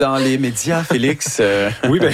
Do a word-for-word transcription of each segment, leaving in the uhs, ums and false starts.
dans les médias, Félix. Euh... Oui, bien.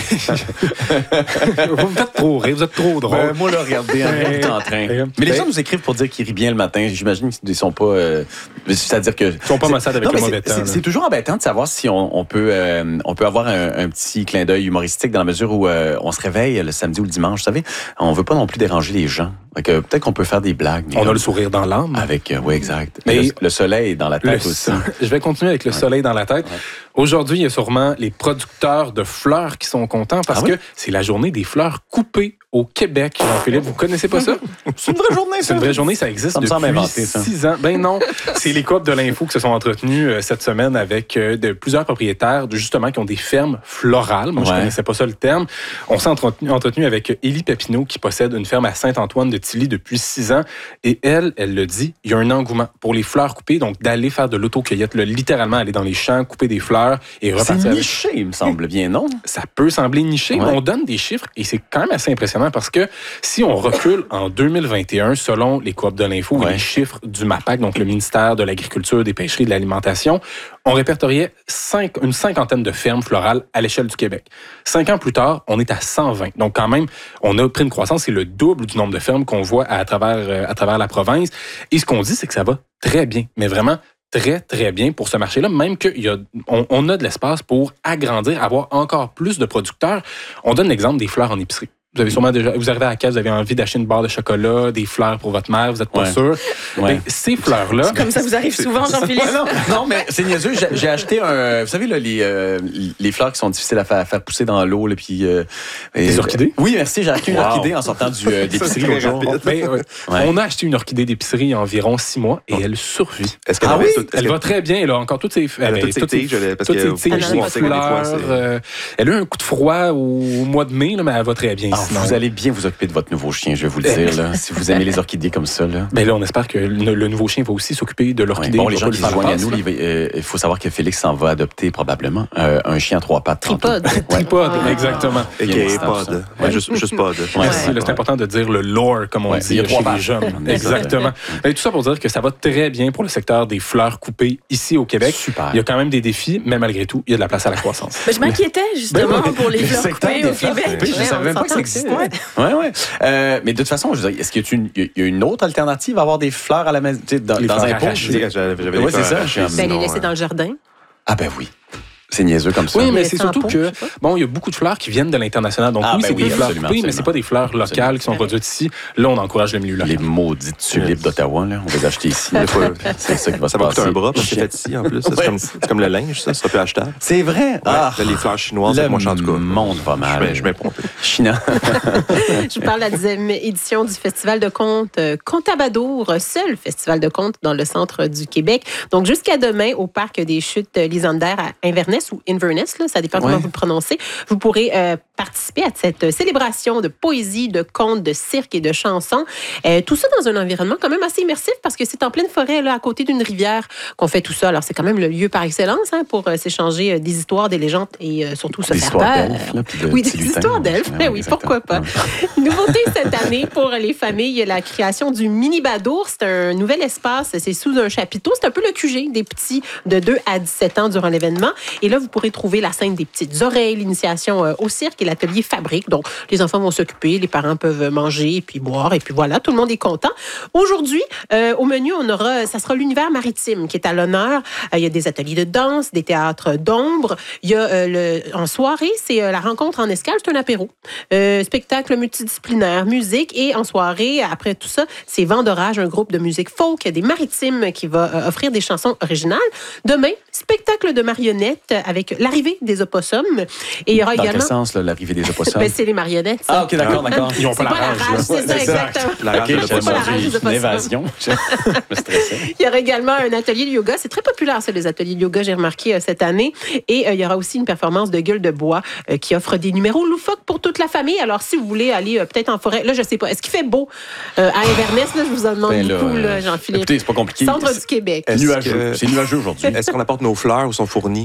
Vous me faites trop rire, vous êtes trop drôle. Ben, moi, là, regardez, on est en train. Mais les gens nous écrivent pour dire qu'ils rient bien le matin. J'imagine qu'ils ne sont pas. Euh... C'est-à-dire que. Ils sont pas massades avec non, le mauvais temps. C'est, c'est toujours embêtant de savoir si on, on, peut, euh, on peut avoir un, un petit clin d'œil humoristique dans la mesure où euh, on se réveille le samedi ou le dimanche. Vous savez, on ne veut pas non plus déranger les gens. Donc, euh, peut-être qu'on peut faire des blagues. On comme... a le sourire dans l'âme. Avec, euh, oui, exact. Mais le, le soleil dans la tête le, aussi. Je vais continuer avec le ouais. soleil dans la tête. Ouais. Aujourd'hui, il y a sûrement les producteurs de fleurs qui sont contents parce ah oui? que c'est la journée des fleurs coupées au Québec. Jean-Philippe, vous connaissez pas ça? C'est une vraie journée, ça. C'est une vraie journée, ça existe ça depuis inventé, ça. six ans. Ben non, c'est les coop de l'info qui se sont entretenus euh, cette semaine avec euh, de plusieurs propriétaires, de, justement, qui ont des fermes florales. Moi, ouais. je connaissais pas ça le terme. On s'est entretenu, entretenu avec Élie Papineau qui possède une ferme à Saint-Antoine de Tilly depuis six ans. Et elle, elle le dit, il y a un engouement pour les fleurs coupées, donc d'aller faire de l'autocueillette, là, littéralement aller dans les champs, couper des fleurs et repartir. C'est niché, avec... il me semble bien, non? Ça peut sembler niché, ouais. mais on donne des chiffres et c'est quand même assez impressionnant parce que si on recule en deux mille vingt et un, selon les coop de l'info ouais. et les chiffres du MAPAC, donc le ministère de l'Agriculture, des Pêcheries et de l'Alimentation, on répertoriait cinq, une cinquantaine de fermes florales à l'échelle du Québec. Cinq ans plus tard, on est à cent vingt. Donc quand même, on a pris une croissance, c'est le double du nombre de fermes qu'on voit à travers, à travers la province. Et ce qu'on dit, c'est que ça va très bien, mais vraiment très, très bien pour ce marché-là, même qu'on on a de l'espace pour agrandir, avoir encore plus de producteurs. On donne l'exemple des fleurs en épicerie. Vous avez sûrement déjà, vous arrivez à la caisse, vous avez envie d'acheter une barre de chocolat, des fleurs pour votre mère, vous n'êtes pas ouais. sûr. Ouais. Mais ces fleurs-là. C'est comme ça vous arrive souvent, Jean-Philippe. non, non, mais c'est niaiseux. J'ai, j'ai acheté un. Vous savez, là, les, euh, les fleurs qui sont difficiles à faire, à faire pousser dans l'eau. Là, puis, euh, des orchidées? Oui, merci. J'ai acheté une wow. orchidée en sortant du, euh, d'épicerie l'autre jour. Ben, ouais. Ouais. On a aché une orchidée d'épicerie il y a environ six mois et oh. elle survit. Est-ce qu'elle ah oui? Elle elle va très bien. Elle a encore toutes ses, elle a toutes ses tiges. Toutes ses tiges, ses fleurs. Elle a eu un coup de froid au mois de mai, mais elle va très bien. Vous allez bien vous occuper de votre nouveau chien, je vais vous le dire. Là, si vous aimez les orchidées comme ça. Là. Mais là, on espère que le, le nouveau chien va aussi s'occuper de l'orchidée. Ouais, bon, les gens qui se joignent à nous, il, euh, il faut savoir que Félix s'en va adopter probablement euh, un chien à trois pattes. Tripode. Ouais. Tripode, ah. exactement. Et qui est pod. Ouais, juste, juste pod. Ouais, ouais. C'est, là, c'est important de dire le lore, comme on ouais, dit il y a chez les jeunes. Exactement. Mais tout ça pour dire que ça va très bien pour le secteur des fleurs coupées ici au Québec. Super. Il y a quand même des défis, mais malgré tout, il y a de la place à la croissance. Mais je m'inquiétais justement pour les fleurs coupées au Québec. Je ne savais même pas que ça existait. Ouais, ouais. Euh, mais de toute façon, je veux dire, est-ce qu'il y a une, il y a une autre alternative à avoir des fleurs à la maison, dans, dans un pot? J'avais, j'avais ouais, c'est ça. Ben, les laisser dans le jardin. Ah ben oui. C'est niaiseux comme ça. Oui, mais c'est surtout que, bon, il y a beaucoup de fleurs qui viennent de l'international. Donc, ah, oui, ben c'est oui, des fleurs coupées, mais c'est pas des fleurs locales absolument. Qui sont produites ici. Là, on encourage le milieu local. Les maudites tulipes d'Ottawa, là, on va les acheter ici. C'est ça qui va se passer. Ça va coûter un bras parce que c'est fait ici, en plus. C'est, ouais. comme, c'est comme le linge, ça. Ça sera plus achetable. C'est vrai. Ouais, ah, les fleurs chinoises, c'est moins cher, en tout cas. Le monde pas mal. Je m'imprends. China. Je vous parle de la dixième édition du Festival de contes Contabadour, seul festival de contes dans le centre du Québec. Donc, jusqu'à demain, au Parc des Chutes Lysander à Inverness ou Inverness, là, ça dépend ouais. comment vous le prononcez. Vous pourrez euh, participer à cette célébration de poésie, de contes, de cirque et de chansons. Euh, tout ça dans un environnement quand même assez immersif parce que c'est en pleine forêt, là, à côté d'une rivière qu'on fait tout ça. Alors, c'est quand même le lieu par excellence hein, pour euh, s'échanger euh, des histoires, des légendes et euh, surtout se des faire histoires peur. D'elfes, là, de oui, des histoires d'elfes. Ouais, oui, pourquoi pas. Nouveauté cette année pour les familles, la création du Mini Badour. C'est un nouvel espace. C'est sous un chapiteau. C'est un peu le Q G des petits de deux à dix-sept ans durant l'événement. Et là, vous pourrez trouver la scène des petites oreilles, l'initiation euh, au cirque et l'atelier fabrique. Donc, les enfants vont s'occuper, les parents peuvent manger et puis boire et puis voilà, tout le monde est content. Aujourd'hui, euh, au menu, on aura, ça sera l'univers maritime qui est à l'honneur. Euh, il y a des ateliers de danse, des théâtres d'ombre. Il y a euh, le, en soirée, c'est euh, la rencontre en escale, c'est un apéro. Euh, spectacle multidisciplinaire, musique et en soirée, après tout ça, c'est Vent d'orage, un groupe de musique folk des maritimes qui va euh, offrir des chansons originales. Demain, spectacle de marionnettes avec l'arrivée des opossums. Et il y aura Dans également... quel sens, là, l'arrivée des opossums? Ben, c'est les marionnettes. Ça. Ah, OK, d'accord, d'accord. Ils n'ont pas, pas la rage. rage c'est ça, exactement. La rage, okay, c'est pas la rage des opossums. Une évasion. Je me stressais. Il y aura également un atelier de yoga. C'est très populaire, ça, les ateliers de yoga, j'ai remarqué euh, cette année. Et euh, il y aura aussi une performance de gueule de bois euh, qui offre des numéros loufoques pour toute la famille. Alors, si vous voulez aller euh, peut-être en forêt, là, je sais pas, est-ce qu'il fait beau euh, à Inverness? Là, je vous en demande ben beaucoup, là, là, Jean-Philippe. Écoutez, c'est pas compliqué. Centre du Québec. C'est nuageux. C'est nuageux aujourd'hui. Est-ce qu'on apporte nos fleurs ou sont fournies? Juste,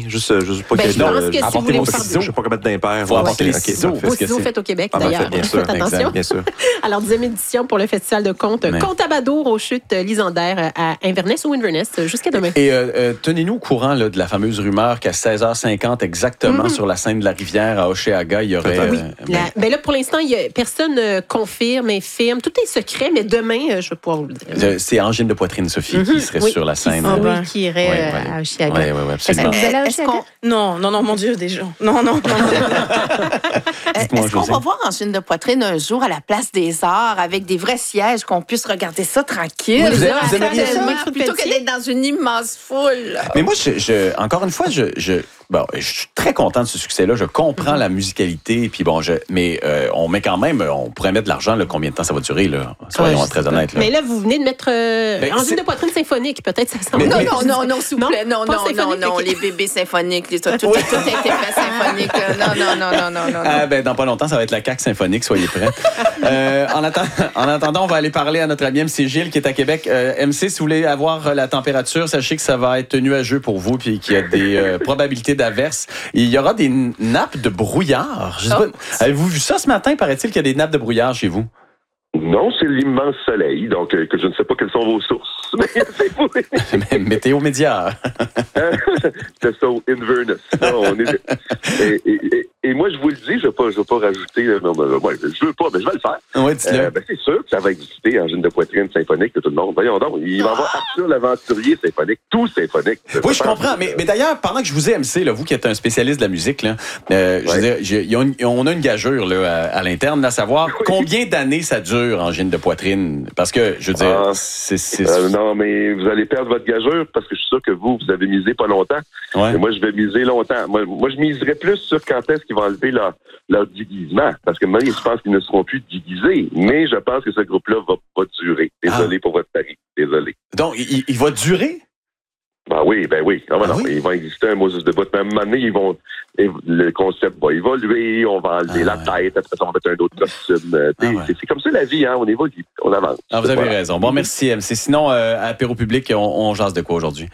Je sais pas Ben, quel- je pense euh, que si apporter vous voulez vos faire ciseaux. du- Je sais pas comment mettre d'impair. Faut apporter les Ok, ciseaux. parfait. Vos parce que ciseaux c'est- faits au Québec, Ah, ben, d'ailleurs. bien sûr. Faites attention. Bien sûr. Alors, deuxième édition pour le Festival de contes Ouais. Conte à Badour aux Chutes Lysandaires à Inverness ou Inverness jusqu'à demain. Et euh, euh, tenez-nous au courant là, de la fameuse rumeur qu'à seize heures cinquante exactement Mm-hmm. sur la scène de la rivière à Hochelaga, il y aurait... Oui, euh, La- ben là, pour l'instant, il y a, personne ne confirme, infirme. Tout est secret, mais demain, euh, je vais pouvoir vous le dire. euh, c'est Angine de Poitrine, Sophie, Mhm. qui serait Oui. sur la scène. Ah, Oui, oui, qui irait Ouais, euh, ouais. à Oshiaga. oui, oui, absolument. Est-ce que vous allez à Est-ce Oshiaga? qu'on- Non, non, non, mon Dieu, déjà. Non, non, non. Dites-moi, Est-ce qu'on José. va voir Angine de Poitrine un jour à la Place des Arts avec des vrais sièges, qu'on puisse regarder ça tranquille? Vous aimez- là, vous aimeriez ça? tellement, plutôt que d'être dans une immense foule. Mais moi, je, je- encore une fois, je, je, bon, je suis très content de ce succès-là. Je comprends la musicalité, puis bon, je, mais euh, on met quand même, on pourrait mettre de l'argent, là, combien de temps ça va durer, là. Soyons Ouais, très honnêtes. Là. Mais là, vous venez de mettre euh, Ben, Angine c'est- de Poitrine symphonique. Peut-être ça s'en Mais- va. Non, mais- non, non, non, s'il vous plaît. Non, pas non, non, symphonique, non, ok. les bébés symphoniques, les- tout, tout, tout a été fait symphonique. Non, non, non, non, non, non. Ah, ben, dans pas longtemps, ça va être la C A Q symphonique, soyez prêts. euh, en, atten- en attendant, on va aller parler à notre ami M C Gilles qui est à Québec. Euh, M C, si vous voulez avoir la température, sachez que ça va être nuageux pour vous puis qu'il y a des euh, probabilités d'averse. Il y aura des n- nappes de brouillard. Je sais Oh. pas, avez-vous vu ça ce matin? Paraît-il qu'il y a des nappes de brouillard chez vous? Non, c'est l'immense soleil, donc euh, que je ne sais pas quelles sont vos sources. Mais c'est fou. Météo média. C'est ça, au Inverness. Non, on est... et, et, et, et moi, je vous le dis, je ne vais pas, je vais pas rajouter. euh, Non, non, ouais, je veux pas, mais je vais le faire. Oui, dites-le. Euh, ben, c'est sûr que ça va exister en Angine de Poitrine symphonique de tout le monde. Voyons donc, il va y avoir Arthur l'aventurier symphonique, tout symphonique. Oui, je comprends. Mais, mais d'ailleurs, pendant que je vous ai M C, là, vous qui êtes un spécialiste de la musique, là, euh, je veux Ouais. dire, j'ai- il y a une- on a une gageure là, à, à l'interne, à savoir combien d'années ça dure, Angine de Poitrine. Parce que, je veux dire, Ah. c'est... c'est- Euh, non, mais vous allez perdre votre gageure parce que je suis sûr que vous, vous avez misé pas longtemps. ouais. Et moi, je vais miser longtemps. Moi, moi je miserais plus sur quand est-ce qu'ils vont enlever leur, leur déguisement. Parce que maintenant, je pense qu'ils ne seront plus déguisés. Mais je pense que ce groupe-là va pas durer. Désolé pour votre pari. Désolé. Donc, il, il va durer? Ben oui, ben oui. Ah, ben Ah non, oui? ils vont exister un Moses de bout. Mais à un moment donné, ils vont, le concept va évoluer, on va enlever Ah la ouais. tête, après ça, on va mettre un autre costume. Euh, Ah c'est- ouais. c'est, c'est comme ça la vie, hein. On évolue, on avance. Ah, vous avez Voilà. raison. Bon, merci, M C. Sinon, euh, à Apéro Public, on, on jase de quoi aujourd'hui?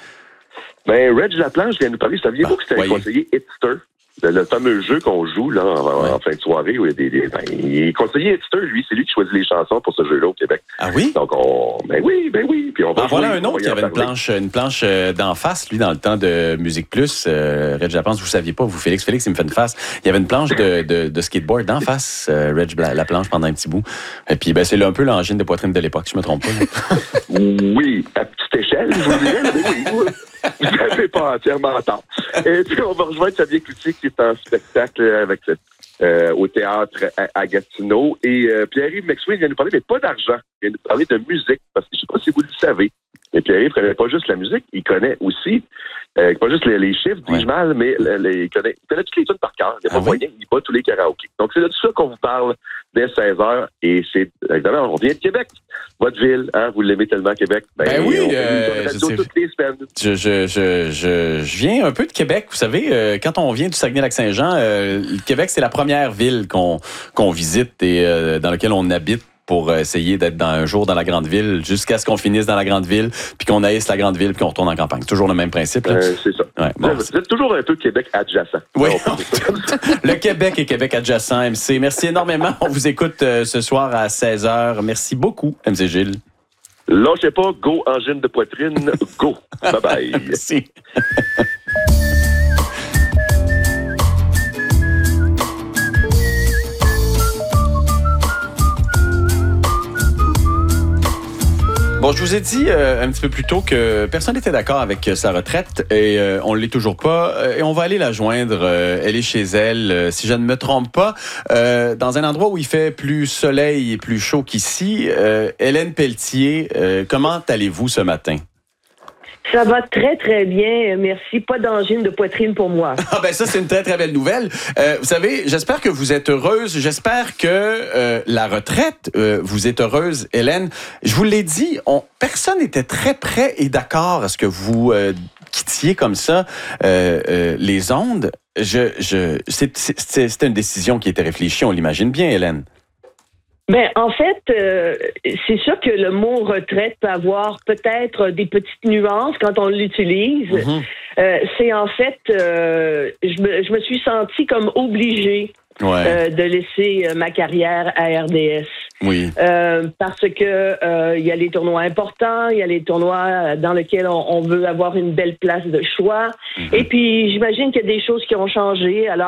Ben, Reg Laplanche vient nous parler. Saviez-vous Ah, que c'était voyez. un conseiller Hitster? Le, le fameux jeu qu'on joue là en, Ouais. en fin de soirée où il y a des, des ben, il est conseiller Hitster, lui, c'est lui qui choisit les chansons pour ce jeu-là au Québec. Ah oui? Donc on ben oui, ben oui, puis on va Ah, voilà jouer, un on autre va y qui en avait une parler. planche, une planche euh, d'en face, lui, dans le temps de Musique Plus. Euh, Reg Laplanche, vous ne saviez pas, vous, Félix. Félix, il me fait une face. Il y avait une planche de, de, de skateboard d'en face, euh, Reg Bla- Laplanche, pendant un petit bout. Et puis, ben, c'est un peu l'angine de poitrine de l'époque, si je me trompe pas. là. Oui, à petite échelle, je vous dirais, mais oui, oui. Vous n'avez pas entièrement tort. Et puis on va rejoindre Xavier Cloutier qui est en spectacle avec euh, au théâtre à, à Gatineau. Et euh, Pierre-Yves McSween vient nous parler, mais pas d'argent. Il vient nous parler de musique, parce que je ne sais pas si vous le savez. Mais Pierre-Yves ne connaît pas juste la musique, il connaît aussi, euh, pas juste les, les chiffres, dis-je Ouais. mal, mais les, les- il, connaît, il connaît toutes les tunes par cœur. Il n'y a Ah pas oui? moyen, il bat tous les karaokés. Donc c'est de ça qu'on vous parle dès seize heures. Et c'est, évidemment, on vient de Québec. Votre ville, hein, vous l'aimez tellement, Québec. Ben oui, on fait euh, une je radio sais. toutes les semaines. Je, je, je, je, je viens un peu de Québec. Vous savez, euh, quand on vient du Saguenay-Lac-Saint-Jean, euh, le Québec, c'est la première ville qu'on qu'on visite et euh, dans laquelle on habite pour essayer d'être dans, un jour dans la grande ville jusqu'à ce qu'on finisse dans la grande ville, puis qu'on haïsse la grande ville, puis qu'on retourne en campagne. C'est toujours le même principe. Là. Euh, c'est ça. Ouais, bon, vous, êtes, vous êtes toujours un peu Québec adjacent. Oui. On peut dire ça comme ça. Le Québec et Québec adjacent, M C. Merci énormément. On vous écoute euh, ce soir à seize heures. Merci beaucoup, M C Gilles. Lâchez pas, go, angine de poitrine, go. Bye bye. Merci. Bon, je vous ai dit euh, un petit peu plus tôt que personne n'était d'accord avec euh, sa retraite et euh, on ne l'est toujours pas. Euh, et on va aller la joindre. Euh, elle est chez elle, euh, si je ne me trompe pas, euh, dans un endroit où il fait plus soleil et plus chaud qu'ici. Euh, Hélène Pelletier, euh, comment allez-vous ce matin? Ça va très, très bien. Merci. Pas d'angine de poitrine pour moi. Ah ben ça, c'est une très, très belle nouvelle. Euh, vous savez, j'espère que vous êtes heureuse. J'espère que euh, la retraite, euh, vous êtes heureuse, Hélène. Je vous l'ai dit, on, personne n'était très prêt et d'accord à ce que vous euh, quittiez comme ça euh, euh, les ondes. Je, je, c'est, c'est, c'est une décision qui était réfléchie, on l'imagine bien, Hélène. Ben, en fait, euh, c'est sûr que le mot retraite peut avoir peut-être des petites nuances quand on l'utilise. Mm-hmm. Euh, c'est en fait, euh, je, me, je me suis sentie comme obligée ouais. euh, de laisser ma carrière à R D S. Oui. Euh, parce que euh, il y a les tournois importants, il y a les tournois dans lesquels on, on veut avoir une belle place de choix. Mm-hmm. Et puis, j'imagine qu'il y a des choses qui ont changé. Alors,